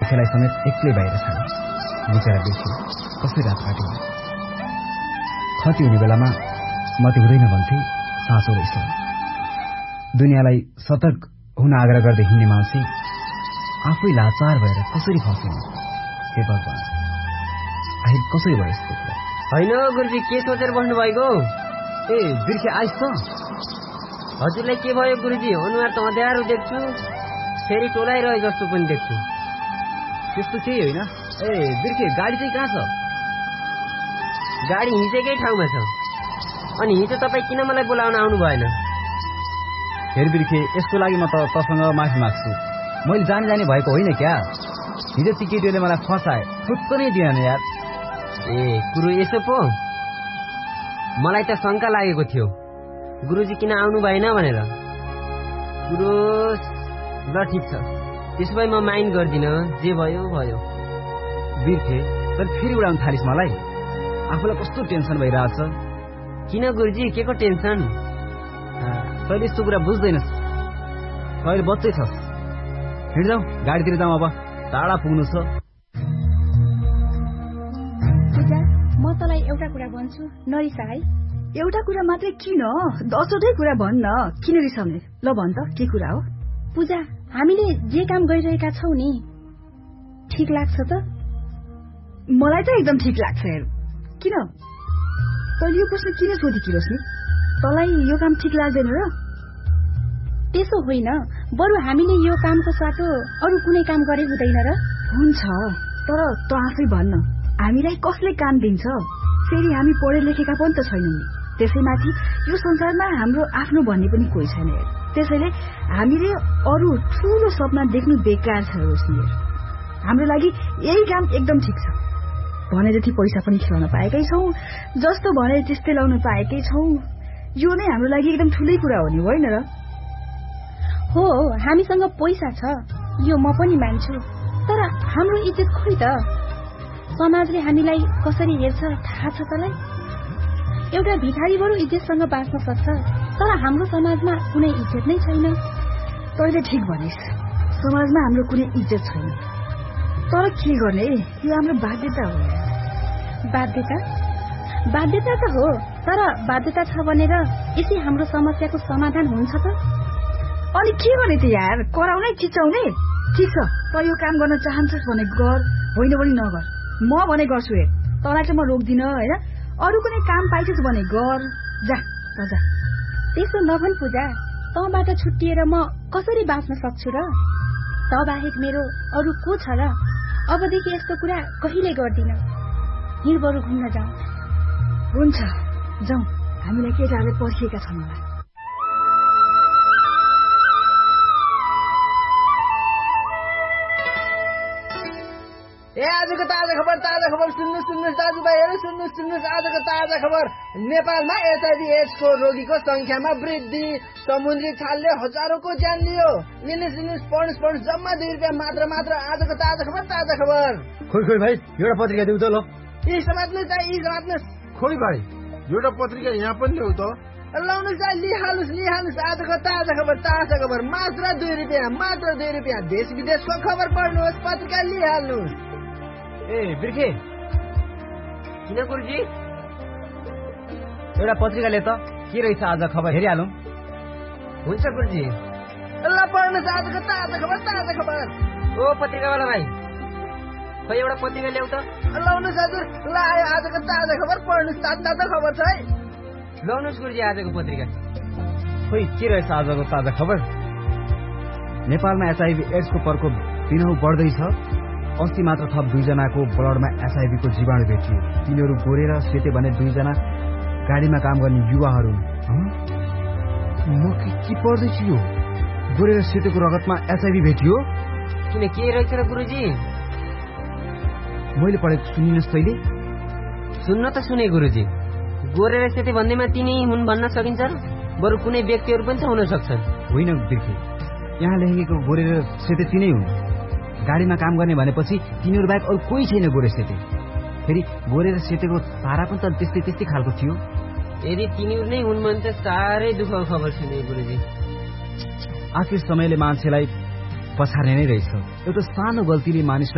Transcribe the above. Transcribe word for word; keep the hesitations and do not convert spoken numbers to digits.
बिर्खेलाई समेत एक्लै बाहिर छाड्यो। बिचरा बिर्खे कसै रात काट्यो। खती हुने बेलामा मती हुँदैन भन्थे साँचो रहेछ। दुनियाँलाई सतर्क हुन आग्रह गर्दै हिँड्ने मान्छे आफै लाचार भएर कसरी फस्ने? हे भगवान्, आखिर कसरी भयो यस्तो कुरा? होइन गुरुजी, के सोचेर बस्नु भएको? ए बिर्खे आइस त? हजुरलाई के भयो गुरुजी? अनुहार त अँध्यारो देख्छु, फेरि टोलाइरहे जस्तो पनि देख्छु। त्यस्तो केही होइन। ए बिर्खे, गाडी चाहिँ कहाँ छ? गाडी हिँचेकै ठाउँमा छ। अनि हिजो तपाईँ किन मलाई बोलाउन आउनु भएन? हेर बिर्खे, यसको लागि म त तसँग माफी माग्छु। मैले जाने जाने भएको होइन क्या। हिजो ती केटीहरूले मलाई फसाए, फुत्त नै दिएन यार। ए कुरो यसो पो? मलाई त शङ्का लागेको थियो गुरुजी किन आउनु भएन भनेर। कुरो ल ठिक छ, त्यसो भए म माइन्ड गर्दिनँ, जे भयो भयो। बिर्खे, तर फेरि उडाउन थालिस् मलाई। आफूलाई कस्तो टेन्सन भइरहेछ। किन गुरुजी, के को टेन्सन? तैँले यस्तो कुरा बुझ्दैनस्। तैँले बच्चै छस्। हिँड जाउँ, गाडीतिर जाउँ, अब टाढा पुग्नु छ। पूजा, म तँलाई एउटा कुरा भन्छु, नरिसा है। एउटा कुरा मात्रै किन, दसवटै कुरा भन्न, किन रिसाउने? ल भन् त, के कुरा हो? पूजा, हामीले जे काम गरिरहेका छौँ नि, ठिक लाग्छ त? मलाई त एकदम ठिक लाग्छ। हेर, किन तैँले यो प्रश्न किन सोधिकिलोस् नि? तँलाई यो काम ठिक लाग्दैन र? त्यसो होइन, बरु हामीले यो कामको साटो अरू कुनै काम गरे हुँदैन र? हुन्छ, तर त आफै भन्न, हामीलाई कसले काम दिन्छ? फेरि हामी पढे लेखेका पनि त छैनौँ नि। त्यसैमाथि यो संसारमा हाम्रो आफ्नो भन्ने पनि कोही छैन। त्यसैले हामीले अरू ठुलो सपना देख्नु बेकार छ। रोशनी, हाम्रो लागि यही काम एकदम ठिक छ। भने जति पैसा पनि खिलाउन पाएकै छौँ, जस्तो भने त्यस्तै लाउन पाएकै छौँ। यो नै हाम्रो लागि एकदम ठुलै कुरा हो नि, होइन र? हो, हामीसँग पैसा छ, यो म पनि मान्छु। तर हाम्रो इज्जत खोइ त? समाजले हामीलाई कसरी हेर्छ थाहा छ तँलाई? एउटा भिखारी बरु इज्जतसँग बाँच्न सक्छ, तर हाम्रो समाजमा कुनै इज्जत नै छैन। तैँले ठिक भनिस्, समाजमा हाम्रो कुनै इज्जत छैन। तर के गर्ने, यो हाम्रो बाध्यता हो। बाध्यता? बाध्यता त हो, तर बाध्यता छ भनेर यसै हाम्रो समस्याको समाधान हुन्छ त? अनि के गर्ने त यार, कराउनै चिचाउने? ठिक छ, त यो काम गर्न चाहन्छस् भने गर, होइन भने नगर। म भने गर्छु। हेर, तँलाई त म रोक्दिनँ होइन। अरू कुनै काम पाइछस् भने गर, जा त जा। त्यसो नभन् पूजा, तँबाट छुट्टिएर म कसरी बाँच्न सक्छु र? तँ बाहेक मेरो अरू को छ र? अबदेखि यस्तो कुरा कहिले गर्दिन। हिँड, बरु घुम्न जाउँ। हुन्छ, जाउँ। हामीलाई केटाहरूले पर्खिएका छन् होला। ए आजको ताजा खबर, ताजा खबर सुन्नु सुन्नुहोस् दाजुभाइहरू, सुन्नुहोस् सुन्नुहोस् आजको ताजा खबर। नेपालमा एचआइभी एड्सको रोगीको संख्यामा वृद्धि। समुद्री छालले हजारौंको ज्यान लियो। लिनुहोस् लिनुहोस्, पढ्नुहोस् पढ्नुहोस्, जम्मा दुई रुपियाँ मात्र मात्र। आजको ताजा खबर, ताजा खबर। खोइ खोइ भाइ, एउटा पत्रिका देऊ त। ल यी समात्नुहोस्, यी समात्नुहोस्। खोइ भाइ, एउटा पत्रिका यहाँ पनि ल्याउ त। लाउनुहोस्, लिइहाल्नुहोस् लिइहाल्नुहोस्। आजको ताजा खबर, ताजा खबर मात्र दुई रुपियाँ, मात्र दुई रुपियाँ। देश विदेशको खबर पढ्नुहोस्, पत्रिका लिइहाल्नुहोस्। ए बिर्खे, किन गुरुजी? एउटा पत्रिका ले त, के रहेछ आज खबर हेरिहालौँ। हुन्छ गुरुजी। ल पढ्नुहोस् आजको ताजा खबर, ताजा खबर। ओ पत्रिकावाला भाइ, खै एउटा पत्रिका ल्याउ त। लाउनुहोस् हजुर, ल आयो आजको ताजा खबर, पढ्नुहोस्। ताजा ताजा खबर छ है। लाउनुहोस् गुरुजी आजको पत्रिका। खोइ के रहेछ आजको ताजा खबर। नेपालमा एचआइभी एड्सको प्रकोप दिनहुँ बढ्दैछ। अस्ति मात्र थप दुईजनाको ब्लडमा एचआइभीको जीवाणु भेटियो। तिनीहरू गोरे र सेते भने दुईजना गाडीमा काम गर्ने युवाहरू। म के पढ्दैछु यो? गोरे र सेतेको रगतमा एचआइभी भेटियो? किन, के रहेछ र गुरुजी? मैले पढेको सुनिनस् तैँले? सुन्न त सुने गुरुजी। गोरे र सेते भन्दैमा तिनी हुन् भन्न सकिन्छ? बरु कुनै व्यक्तिहरू पनि त हुन सक्छन्। होइन बिर्खे, यहाँ लेखेको गोरे र सेते तिनै हुन्। गाडीमा काम गर्ने भनेपछि तिनीहरू बाहेक अरू कोही छैन गोरे सेते। फेरि गोरे र सेतेको तारा पनि त त्यस्तै त्यस्तै खालको थियो। यदि तिनीहरू नै हुन् भने त साह्रै दुःखको खबर सुने गुरुजी। आखिर समयले मान्छेलाई पछार्ने नै रहेछ। एउटा सानो गल्तीले मानिसलाई